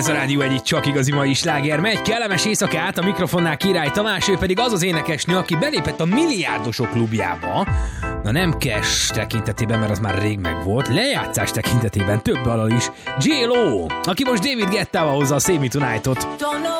Ez a Rádió egyik csak igazi mai sláger. Megy kellemes éjszakát, a mikrofonnál Király Tamás, ő pedig az az énekesnő, aki belépett a milliárdosok klubjába. Na nem cash tekintetében, mert az már rég megvolt, lejátszás tekintetében több alal is. J.Lo, aki most David Guettával hozza a Save Me Tonight-ot.